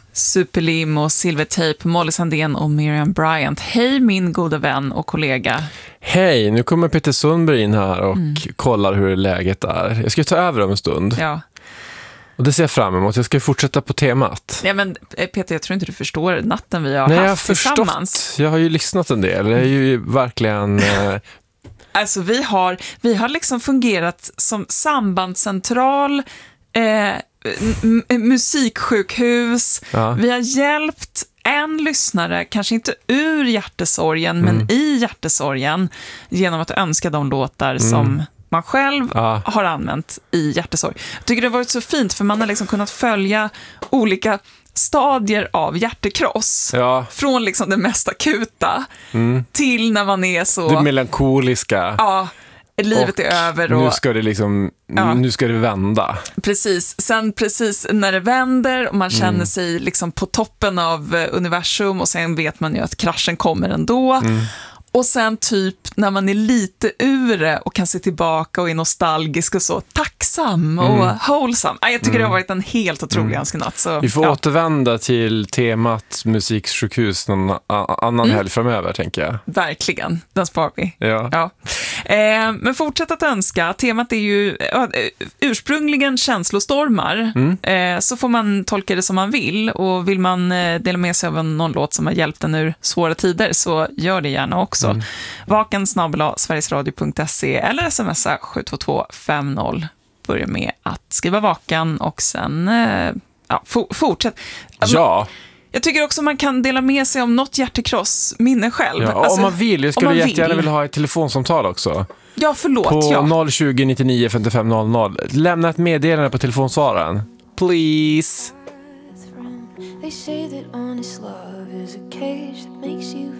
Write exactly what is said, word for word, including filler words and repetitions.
Superlim och Silvertape, Molly Sandén och Miriam Bryant. Hej min goda vän och kollega. Hej, nu kommer Peter Sundberg in här och mm. kollar hur läget är. Jag ska ta över om en stund. Ja. Och det ser jag fram emot. Jag ska fortsätta på temat. Ja, men Peter, jag tror inte du förstår natten vi har Nej, haft jag tillsammans. Förstått. Jag har ju lyssnat en del. Det är ju verkligen... Eh... Alltså vi har, vi har liksom fungerat som sambandscentral, eh, m- musiksjukhus. Ja. Vi har hjälpt en lyssnare, kanske inte ur hjärtesorgen, mm. men i hjärtesorgen, genom att önska de låtar mm. som man själv ja. har använt i hjärtesorg. Jag tycker det har varit så fint, för man har liksom kunnat följa olika stadier av hjärtekross. Ja. Från liksom det mest akuta mm. till när man är så... Det melankoliska. Ja, livet och är över. Och, nu ska det liksom, ja. nu ska det vända. Precis. Sen precis när det vänder och man känner mm. sig liksom på toppen av universum, och sen vet man ju att kraschen kommer ändå. Mm. Och sen typ när man är lite ur det och kan se tillbaka och är nostalgisk och så tacksam och mm. wholesome. Jag tycker mm. det har varit en helt otrolig mm. önskenatt. Så, vi får ja. återvända till temat musiksjukhus någon annan mm. helg framöver, tänker jag. Verkligen, den spar vi. Ja. Ja. Eh, men fortsätt att önska. Temat är ju uh, ursprungligen känslostormar. Mm. Eh, så får man tolka det som man vill. Och vill man eh, dela med sig av någon låt som har hjälpt en ur svåra tider, så gör det gärna också. Mm. Vaken snabel-a sverigesradio punkt se eller smsa sju två två fem noll. Börja med att skriva vaken och sen eh, ja, for, fortsätt. Ja. Jag tycker också man kan dela med sig om något hjärtekross minne själv. Ja, alltså, om man vill. Jag skulle jättegärna vilja ha ett telefonsamtal också. Ja, förlåt. På ja. noll tjugo nittionio femtiofem noll noll. Lämna ett meddelande på telefonsvararen. Please. They say that honest love is a cage that makes you